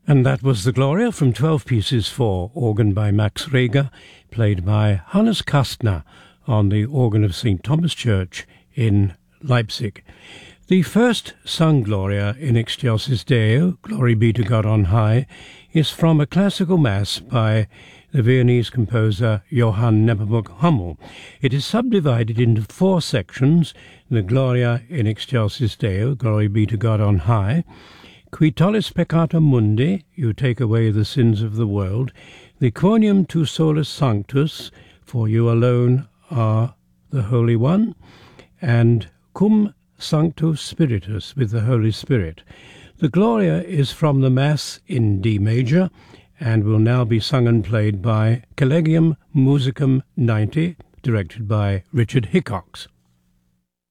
And that was the Gloria from 12 Pieces for organ by Max Reger, played by Hannes Kastner on the organ of St. Thomas Church in Leipzig. The first sung Gloria in Excelsis Deo, Glory be to God on high, is from a classical mass by the Viennese composer Johann Nepomuk Hummel. It is subdivided into 4 sections: the Gloria in Excelsis Deo, Glory be to God on high; Qui tollis peccata mundi, you take away the sins of the world; the Quoniam tu solus sanctus, for you alone are the Holy One; and Cum Sanctus Spiritus, with the Holy Spirit. The Gloria is from the Mass in D major, and will now be sung and played by Collegium Musicum 90, directed by Richard Hickox.